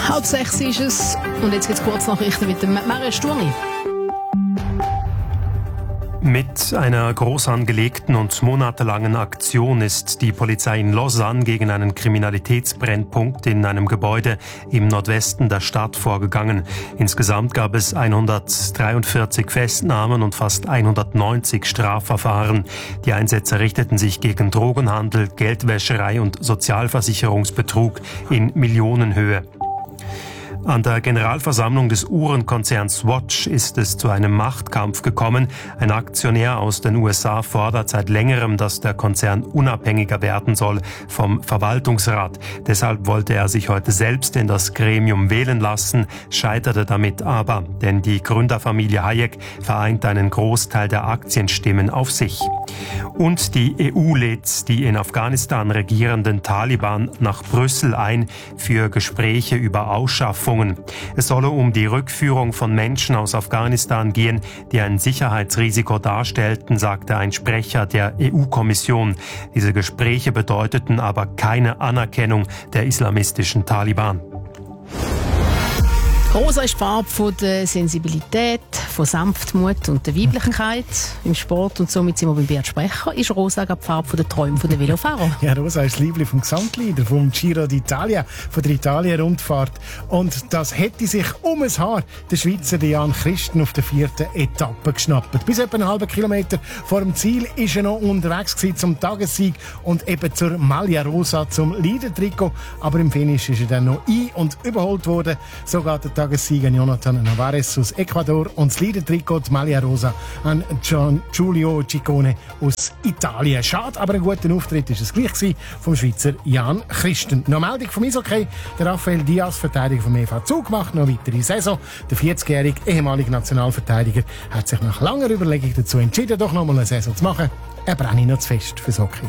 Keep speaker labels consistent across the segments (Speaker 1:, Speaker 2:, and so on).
Speaker 1: 5:30 ist es. Und jetzt gibt es Kurznachrichten mit dem Mario Sturmi.
Speaker 2: Mit einer groß angelegten und monatelangen Aktion ist die Polizei in Lausanne gegen einen Kriminalitätsbrennpunkt in einem Gebäude im Nordwesten der Stadt vorgegangen. Insgesamt gab es 143 Festnahmen und fast 190 Strafverfahren. Die Einsätze richteten sich gegen Drogenhandel, Geldwäscherei und Sozialversicherungsbetrug in Millionenhöhe. An der Generalversammlung des Uhrenkonzerns Swatch ist es zu einem Machtkampf gekommen. Ein Aktionär aus den USA fordert seit längerem, dass der Konzern unabhängiger werden soll vom Verwaltungsrat. Deshalb wollte er sich heute selbst in das Gremium wählen lassen, scheiterte damit aber, denn die Gründerfamilie Hayek vereint einen Großteil der Aktienstimmen auf sich. Und die EU lädt die in Afghanistan regierenden Taliban nach Brüssel ein für Gespräche über Ausschaffung. Es solle um die Rückführung von Menschen aus Afghanistan gehen, die ein Sicherheitsrisiko darstellten, sagte ein Sprecher der EU-Kommission. Diese Gespräche bedeuteten aber keine Anerkennung der islamistischen Taliban.
Speaker 1: Rosa ist die Farbe der Sensibilität, von Sanftmut und der Weiblichkeit im Sport. Und somit sind wir beim Bert Sprecher. Ist Rosa die Farbe der Träume der Velofahrer?
Speaker 3: Ja, Rosa ist das Liebling vom Gesamtleader, vom Giro d'Italia, von der Italien-Rundfahrt. Und das hätte sich um ein Haar der Schweizer Jan Christen auf der 4. Etappe geschnappt. Bis etwa einen halben Kilometer vor dem Ziel ist er noch unterwegs gewesen zum Tagessieg und eben zur Maglia Rosa, zum Leader-Trikot. Aber im Finish ist er dann noch ein- und überholt worden. Sogar der Tagessieger Jonathan Navarez aus Ecuador und das Leader-Trikot, die Maglia Rosa, an Giulio Ciccone aus Italien. Schade, aber ein guter Auftritt war es gleich gewesen vom Schweizer Jan Christen. Noch Meldung vom Eishockey. Der Rafael Diaz, Verteidiger vom EV Zug, macht noch weitere Saison. Der 40-jährige ehemalige Nationalverteidiger hat sich nach langer Überlegung dazu entschieden, doch noch mal eine Saison zu machen. Er brenne noch zu fest fürs Hockey.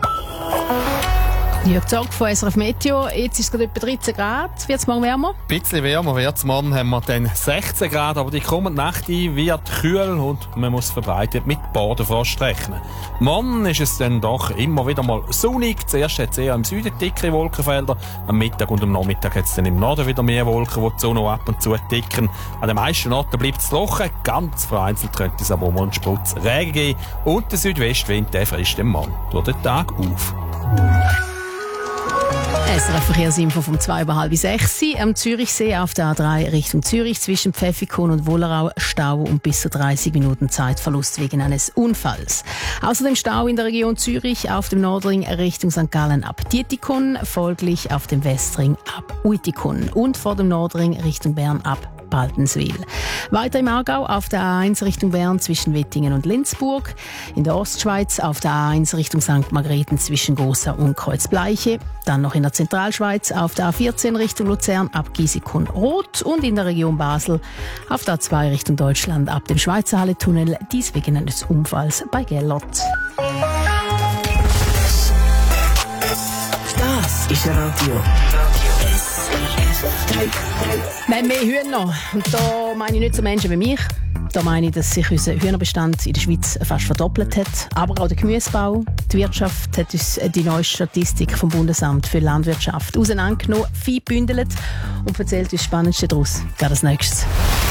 Speaker 1: Jörg Zorg von SRF Meteo. Jetzt ist es gerade etwa 13 Grad. Wird es morgen wärmer?
Speaker 4: Ein bisschen wärmer wird es. Morgen haben wir dann 16 Grad, aber die kommende Nacht wird kühl und man muss verbreitet mit Bodenfrost rechnen. Morgen ist es dann doch immer wieder mal sonnig. Zuerst hat es eher im Süden dickere Wolkenfelder. Am Mittag und am Nachmittag hat es dann im Norden wieder mehr Wolken, die die Sonne ab und zu dicken. An den meisten Orten bleibt es trocken. Ganz vereinzelt könnte es aber mal einen Spritz Regen geben. Und der Südwestwind der frisst den Morgen durch den Tag auf.
Speaker 1: SRF-Verkehrsinfo vom 5:30 am Zürichsee auf der A3 Richtung Zürich zwischen Pfäffikon und Wollerau Stau und bis zu 30 Minuten Zeitverlust wegen eines Unfalls. Außerdem Stau in der Region Zürich auf dem Nordring Richtung St. Gallen ab Dietikon, folglich auf dem Westring ab Uitikon und vor dem Nordring Richtung Bern ab Baltenswil. Weiter im Aargau auf der A1 Richtung Bern zwischen Wettingen und Lenzburg. In der Ostschweiz auf der A1 Richtung St. Margrethen zwischen Gossa und Kreuzbleiche. Dann noch in der Zentralschweiz auf der A14 Richtung Luzern ab Gisikon-Roth. Und in der Region Basel auf der A2 Richtung Deutschland ab dem Schweizer Halle-Tunnel. Dies wegen eines Unfalls bei Gellert.
Speaker 5: Das ist Radio.
Speaker 1: Wir haben mehr Hühner. Und da meine ich nicht so Menschen wie mich. Da meine ich, dass sich unser Hühnerbestand in der Schweiz fast verdoppelt hat. Aber auch der Gemüsebau. Die Wirtschaft hat uns die neueste Statistik vom Bundesamt für Landwirtschaft auseinandergenommen, fein gebündelt und erzählt uns das Spannendste daraus. Gerade als nächstes.